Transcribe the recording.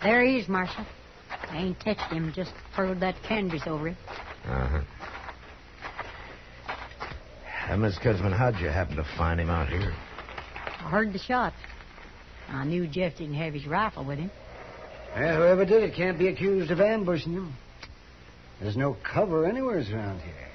There he is, Marshal. I ain't touched him, just furled that canvas over him. Uh-huh. Miss Cusman, how'd you happen to find him out here? I heard the shots. I knew Jeff didn't have his rifle with him. Well, whoever did it can't be accused of ambushing him. There's no cover anywhere around here.